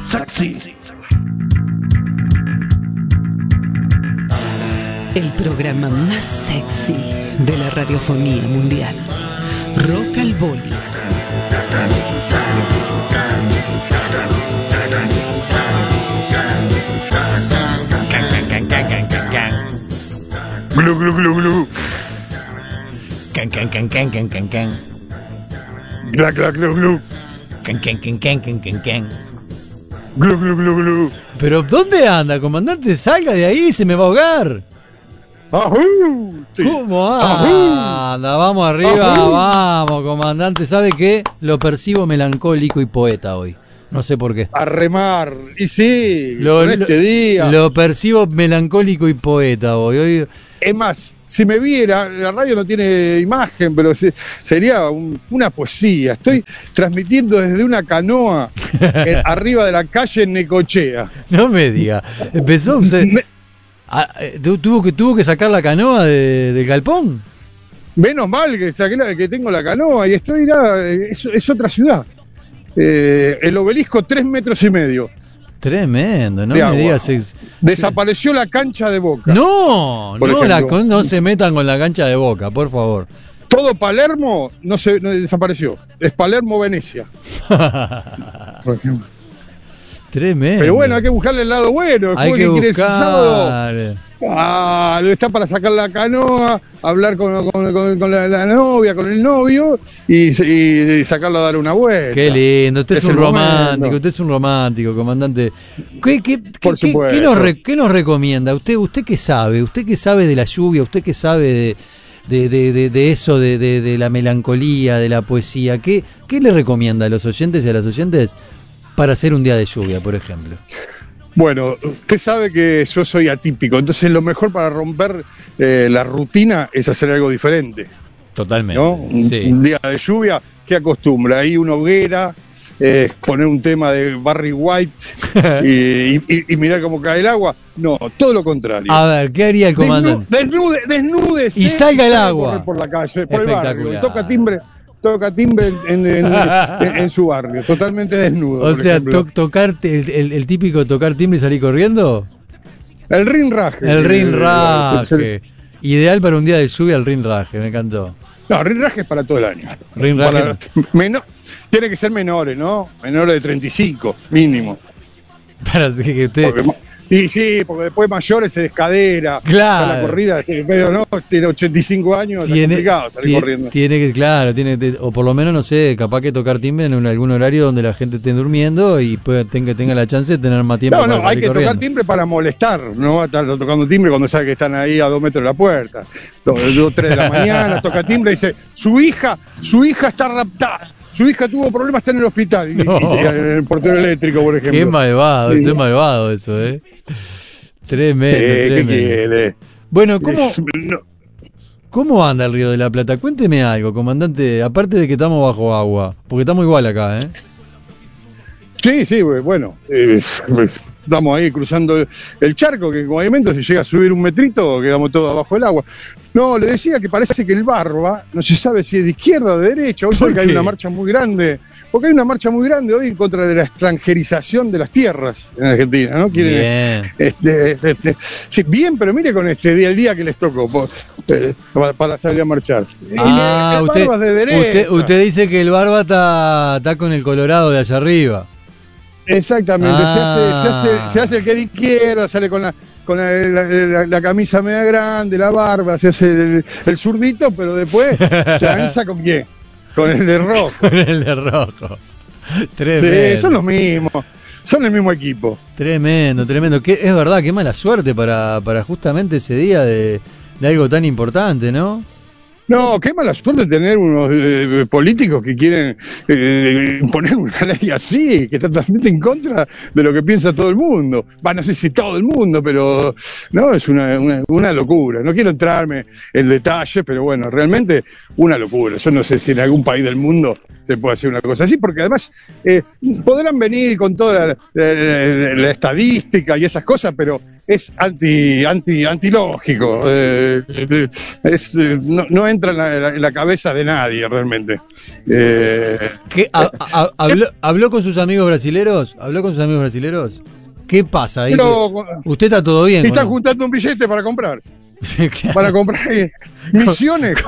Sexy. El programa más sexy de la radiofonía mundial. Rock al Boli. Glu, glu, glu, glu. Can can can can can can can. Gla, gla, glu, glu. Can can can can can can can. Glu, glu, glu, glu. Pero ¿dónde anda, comandante? Salga de ahí, se me va a ahogar. ¡Ajú! Sí. ¿Cómo ¡Ajú! anda? Vamos arriba, ¡Ajú! vamos, comandante. ¿Sabe qué? Lo percibo melancólico y poeta hoy. No sé por qué. A remar. Y sí, con este día. Lo percibo melancólico y poeta hoy. Es más, si me viera, la radio no tiene imagen, pero sería una poesía. Estoy transmitiendo desde una canoa arriba de la calle en Necochea. No me diga. Empezó usted. ¿Tuvo que sacar la canoa del galpón? Menos mal que que tengo la canoa y estoy es otra ciudad. El obelisco 3,5 metros. Tremendo, no de me agua. digas. Desapareció la cancha de Boca. No, Por no, ejemplo. no se metan con la cancha de Boca, por favor. Todo Palermo no desapareció. Es Palermo-Venecia. Por ejemplo. Tremendo. Pero bueno, hay que buscarle el lado bueno. Hay que quiere ese sábado. buscar. Está para sacar la canoa, hablar con la novia, con el novio y sacarlo a dar una vuelta. Qué lindo, usted es un el romántico, momento. usted es un romántico, comandante. Por supuesto. ¿Qué nos recomienda? ¿Usted qué sabe? ¿Usted qué sabe de la lluvia? ¿Usted qué sabe de eso, de la melancolía, de la poesía? ¿Qué le recomienda a los oyentes y a las oyentes para hacer un día de lluvia, por ejemplo? Bueno, usted sabe que yo soy atípico, entonces lo mejor para romper la rutina es hacer algo diferente, Totalmente. ¿no? Sí. Un día de lluvia, ¿qué acostumbra? Ahí una hoguera, poner un tema de Barry White y mirar cómo cae el agua. No, todo lo contrario. A ver, ¿qué haría el comandante? Desnúdese Y salga el sale a agua. correr por la calle, por el barrio, y Espectacular. toca timbre en su barrio, totalmente desnudo. O por sea, ejemplo. el típico tocar timbre y salir corriendo. El rinraje. El rinraje. Ideal para un día de lluvia, el rinraje, me encantó. No, rinraje es para todo el año. Rinraje. Tiene que ser menores, ¿no? Menores de 35, mínimo. Para que usted. Y sí, porque después mayores se descadera. Claro. La corrida, pero no, tiene 85 años, es complicado salir corriendo. Tiene que, claro, o por lo menos, no sé, capaz que tocar timbre en algún horario donde la gente esté durmiendo y tenga la chance de tener más tiempo. No, para hay salir que corriendo. tocar timbre para molestar, no va a estar tocando timbre cuando sabe que están ahí a 2 metros de la puerta. 2, 3 de la mañana, toca timbre y dice, su hija está raptada. Su hija tuvo problemas, está en el hospital. No. Y en el portero eléctrico, por ejemplo. Qué malvado, Sí. qué malvado eso, Tremendo, ¿Qué tremendo. quiere? Bueno, No. ¿cómo anda el Río de la Plata? Cuénteme algo, comandante, aparte de que estamos bajo agua, porque estamos igual acá, Sí, bueno, estamos ahí cruzando el charco, que obviamente si llega a subir un metrito quedamos todos abajo del agua. No, le decía que parece que el Barba, no se sabe si es de izquierda o de derecha, hoy sabe que hay una marcha muy grande, porque hay una marcha muy grande hoy en contra de la extranjerización de las tierras en Argentina, ¿no? Quieren, sí, bien, pero mire con el día que les tocó para salir a marchar. El Barba es de derecha. Usted dice que el Barba está con el Colorado de allá arriba. Exactamente, se hace el que de izquierda, sale con la camisa media grande, la barba, se hace el zurdito, pero después lanza con quién, con el de rojo. Con el de rojo. Tremendo. Sí, son los mismos, son el mismo equipo. Tremendo. Es verdad, qué mala suerte para justamente ese día de algo tan importante, ¿no? No, qué mala suerte tener unos políticos que quieren imponer una ley así, que está totalmente en contra de lo que piensa todo el mundo. No sé si todo el mundo, pero no, es una locura. No quiero entrarme en detalle, pero bueno, realmente una locura. Yo no sé si en algún país del mundo se puede hacer una cosa así, porque además podrán venir con toda la estadística y esas cosas, pero es antilógico. No entra en la cabeza de nadie realmente. ¿Habló con sus amigos brasileros? ¿Qué pasa ahí? Pero, ¿Usted está todo bien? Está juntando un billete para comprar. Sí, claro. Para comprar misiones,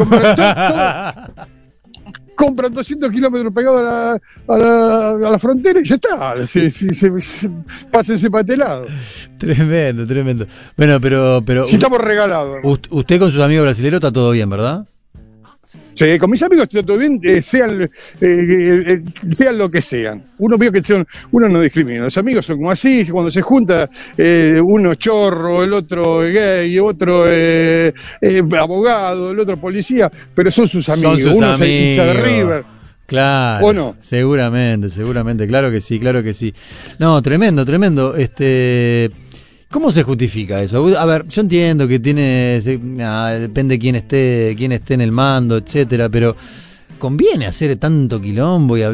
compran 200 kilómetros pegados a la frontera y ya está. Pásense para este lado. Tremendo. Bueno, pero si estamos regalados. Usted con sus amigos brasileños está todo bien, ¿verdad? Sí, con mis amigos está todo bien, sean lo que sean. Uno no discrimina. Los amigos son como así, cuando se junta, uno es chorro, el otro es gay, otro es abogado, el otro policía, pero son sus amigos. Uno es hincha de River. Claro. ¿O no? Seguramente, claro que sí. No, tremendo. ¿Cómo se justifica eso? A ver, yo entiendo que depende quién esté en el mando, etcétera, pero ¿conviene hacer tanto quilombo y hablar